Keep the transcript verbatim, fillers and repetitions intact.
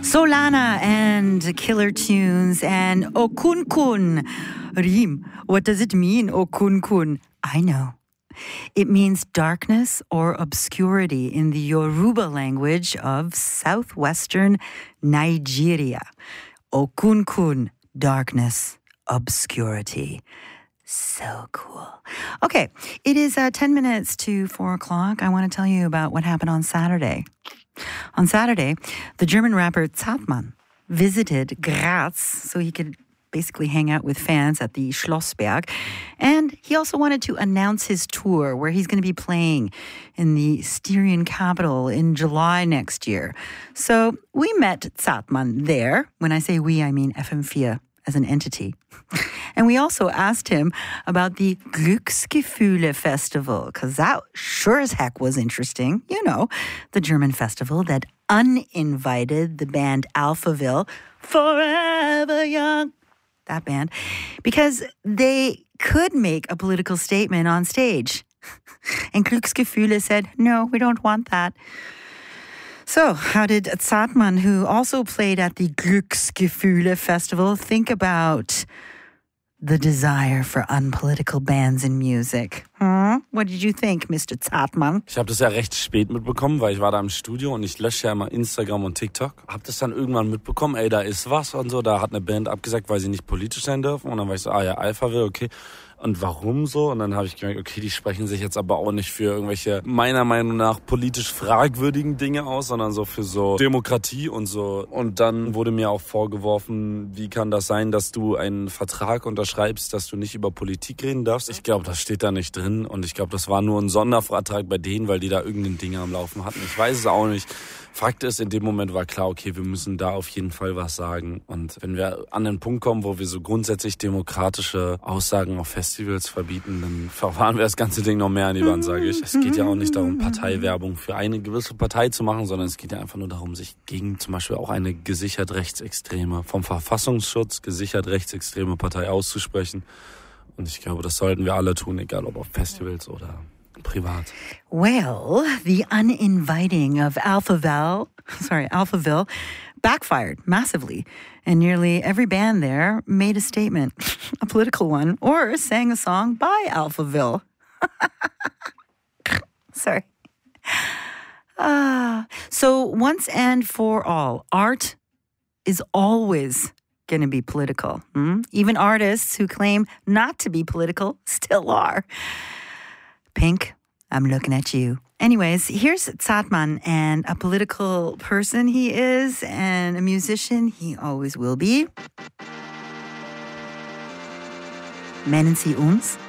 Solana and Killer Tunes and Okunkun. Reem, what does it mean, Okunkun? I know. It means darkness or obscurity in the Yoruba language of southwestern Nigeria. Okunkun, darkness, obscurity. So cool. Okay, it is uh, ten minutes to four o'clock. I want to tell you about what happened on Saturday. On Saturday, the German rapper Zartmann visited Graz so he could basically hang out with fans at the Schlossberg. And he also wanted to announce his tour where he's going to be playing in the Styrian capital in July next year. So we met Zartmann there. When I say we, I mean F M four as an entity. And we also asked him about the Glücksgefühle Festival, because that sure as heck was interesting. You know, the German festival that uninvited the band Alphaville, Forever Young, that band, because they could make a political statement on stage. And Glücksgefühle said, no, we don't want that. So, how did Zartmann, who also played at the Glücksgefühle Festival, think about the desire for unpolitical bands in music? Huh? What did you think, Mister Zartmann? Ich habe das ja recht spät mitbekommen, weil ich war da im Studio und ich lösche ja immer Instagram und TikTok. Hab das dann irgendwann mitbekommen, ey, da ist was und so. Da hat eine Band abgesagt, weil sie nicht politisch sein dürfen. Und dann war ich so, ah ja, Alphaville, okay. Und warum so? Und dann habe ich gemerkt, okay, die sprechen sich jetzt aber auch nicht für irgendwelche, meiner Meinung nach, politisch fragwürdigen Dinge aus, sondern so für so Demokratie und so. Und dann wurde mir auch vorgeworfen, wie kann das sein, dass du einen Vertrag unterschreibst, dass du nicht über Politik reden darfst? Ich glaube, das steht da nicht drin. Und ich glaube, das war nur ein Sondervertrag bei denen, weil die da irgendein Ding am Laufen hatten. Ich weiß es auch nicht. Fakt ist, in dem Moment war klar, okay, wir müssen da auf jeden Fall was sagen. Und wenn wir an den Punkt kommen, wo wir so grundsätzlich demokratische Aussagen auf Festivals verbieten, dann verfahren wir das ganze Ding noch mehr an die Wand, sage ich. Es geht ja auch nicht darum, Parteiwerbung für eine gewisse Partei zu machen, sondern es geht ja einfach nur darum, sich gegen zum Beispiel auch eine gesichert rechtsextreme, vom Verfassungsschutz gesichert rechtsextreme Partei auszusprechen. Und ich glaube, das sollten wir alle tun, egal ob auf Festivals oder privat. Well, the uninviting of Alphaville, sorry, Alphaville backfired massively. And nearly every band there made a statement, a political one, or sang a song by Alphaville. Sorry. Ah, so once and for all, art is always going to be political. Hmm? Even artists who claim not to be political still are. Pink, I'm looking at you. Anyways, here's Zartmann, and a political person he is, and a musician he always will be. Meinen Sie uns?